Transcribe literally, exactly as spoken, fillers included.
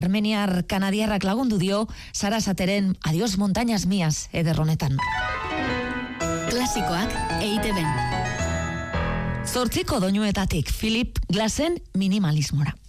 Armeniar kanadiarrak lagundu dio Sarasateren Adiós montañas mías ederronetan. Klasikoak E I T B. Zortziko doinuetatik Philip Glassen minimalismora.